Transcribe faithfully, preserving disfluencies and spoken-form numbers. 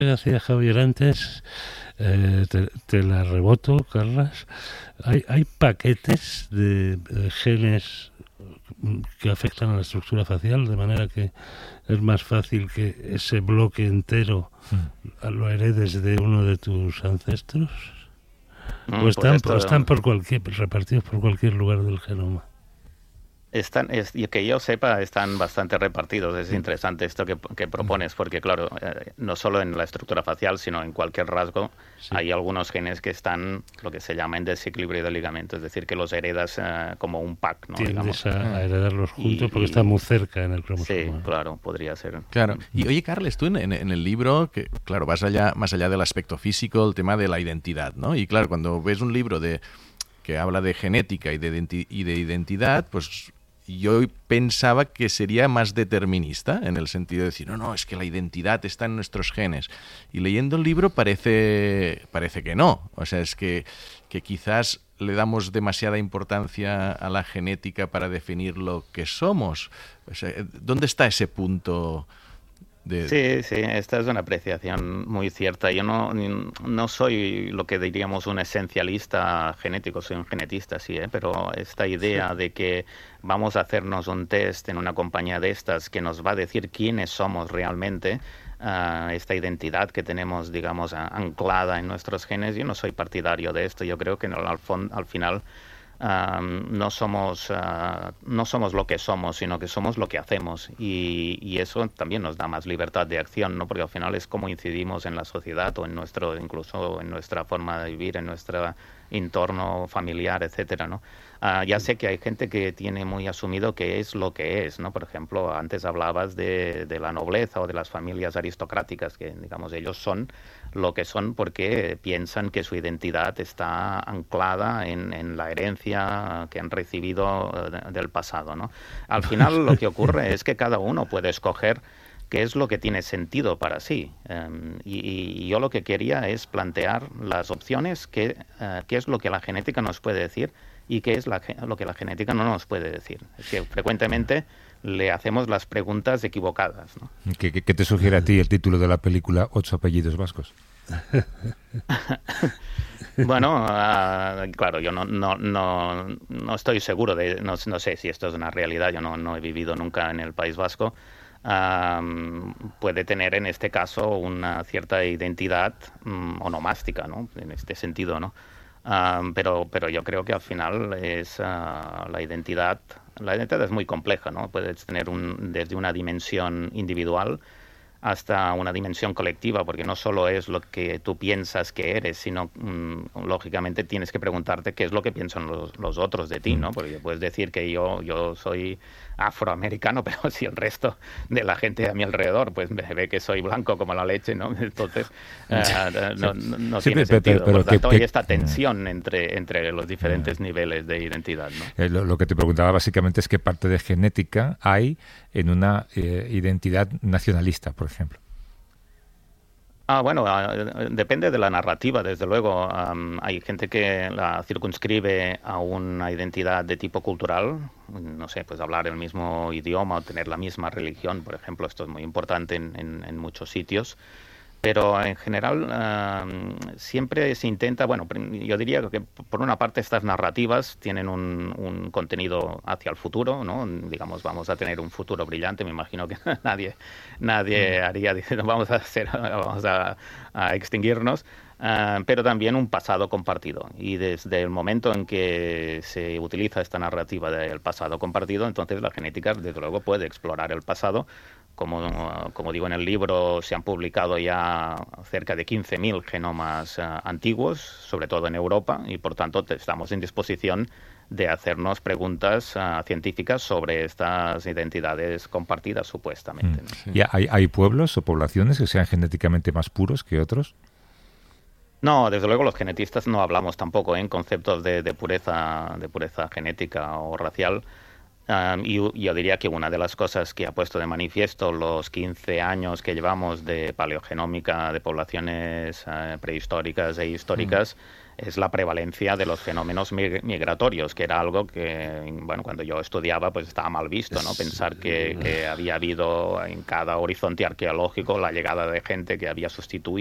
que hacía Javier antes, eh, te, te la reboto, Carlas. Hay, hay paquetes de, de genes que afectan a la estructura facial, de manera que es más fácil que ese bloque entero mm. lo heredes de uno de tus ancestros. Mm, o están, pues esto, o están por cualquier, repartidos por cualquier lugar del genoma. Están, es, y que yo sepa, están bastante repartidos. Es interesante esto que, que propones, porque claro, eh, no solo en la estructura facial, sino en cualquier rasgo, sí. hay algunos genes que están, lo que se llama en desequilibrio de ligamento, es decir, que los heredas eh, como un pack, ¿no? Tiendes a, a heredarlos juntos y, porque y, están muy cerca en el cromosoma. Sí, claro, podría ser. Claro. Y oye, Carles, tú en, en, en el libro, que claro, vas allá, más allá del aspecto físico, el tema de la identidad, ¿no? Y claro, cuando ves un libro de que habla de genética y de, identi- y de identidad, pues yo pensaba que sería más determinista, en el sentido de decir, no, no, es que la identidad está en nuestros genes. Y leyendo el libro parece, parece que no. O sea, es que, que quizás le damos demasiada importancia a la genética para definir lo que somos. O sea, ¿dónde está ese punto? De... Sí, sí, esta es una apreciación muy cierta. Yo no, no soy lo que diríamos un esencialista genético, soy un genetista, sí, ¿eh? Pero esta idea sí. de que vamos a hacernos un test en una compañía de estas que nos va a decir quiénes somos realmente, uh, esta identidad que tenemos, digamos, anclada en nuestros genes, yo no soy partidario de esto. Yo creo que al, al final Um, no somos uh, no somos lo que somos, sino que somos lo que hacemos, y, y eso también nos da más libertad de acción, ¿no? Porque al final es como incidimos en la sociedad o en nuestro, incluso en nuestra forma de vivir, en nuestro entorno familiar, etcétera, ¿no? Uh, ya sé que hay gente que tiene muy asumido que es lo que es, ¿no? Por ejemplo, antes hablabas de, de la nobleza o de las familias aristocráticas, que digamos ellos son lo que son porque piensan que su identidad está anclada en, en la herencia que han recibido de, del pasado, ¿no? Al final lo que ocurre es que cada uno puede escoger qué es lo que tiene sentido para sí. Um, y, y yo lo que quería es plantear las opciones, que, uh, qué es lo que la genética nos puede decir y qué es la, lo que la genética no nos puede decir. Es que frecuentemente le hacemos las preguntas equivocadas, ¿no? ¿Qué, qué, qué te sugiere a ti el título de la película Ocho apellidos vascos? Bueno, uh, claro, yo no, no, no, no estoy seguro de, no, no sé si esto es una realidad, yo no, no he vivido nunca en el País Vasco. Um, puede tener en este caso una cierta identidad um, onomástica, ¿no? En este sentido, ¿no? Um, pero, pero yo creo que al final es uh, la identidad, la identidad es muy compleja, ¿no? Puedes tener un, desde una dimensión individual hasta una dimensión colectiva, porque no solo es lo que tú piensas que eres, sino mmm, lógicamente tienes que preguntarte qué es lo que piensan los, los otros de ti, ¿no? Porque puedes decir que yo, yo soy afroamericano, pero si el resto de la gente a mi alrededor pues me ve que soy blanco como la leche, ¿no? Entonces uh, no, no, no sí, tiene pero, sentido. Pero, Por tanto, que, hay esta tensión entre, entre los diferentes uh, niveles de identidad, ¿no? Eh, lo, lo que te preguntaba básicamente es qué parte de genética hay en una eh, identidad nacionalista, por ejemplo. Ah, bueno, uh, depende de la narrativa, desde luego. Um, hay gente que la circunscribe a una identidad de tipo cultural, no sé, pues hablar el mismo idioma o tener la misma religión, por ejemplo. Esto es muy importante en, en, en muchos sitios. Pero en general uh, siempre se intenta, bueno, yo diría que por una parte estas narrativas tienen un, un contenido hacia el futuro, ¿no? Digamos, vamos a tener un futuro brillante, me imagino que nadie nadie haría diciendo vamos a hacer, vamos a, a extinguirnos, uh, pero también un pasado compartido. Y desde el momento en que se utiliza esta narrativa del pasado compartido, entonces la genética desde luego puede explorar el pasado. Como, como digo en el libro, se han publicado ya cerca de quince mil genomas uh, antiguos, sobre todo en Europa, y por tanto estamos en disposición de hacernos preguntas uh, científicas sobre estas identidades compartidas, supuestamente, mm. ¿no? Sí. ¿Y hay, hay pueblos o poblaciones que sean genéticamente más puros que otros? No, desde luego los genetistas no hablamos tampoco ¿eh? en conceptos de, de pureza, de pureza genética o racial. Um, y yo diría que una de las cosas que ha puesto de manifiesto los quince años que llevamos de paleogenómica de poblaciones uh, prehistóricas e históricas mm. es la prevalencia de los fenómenos migratorios, que era algo que, bueno, cuando yo estudiaba, pues estaba mal visto, ¿no? Pensar que, que había habido en cada horizonte arqueológico la llegada de gente que había sustituido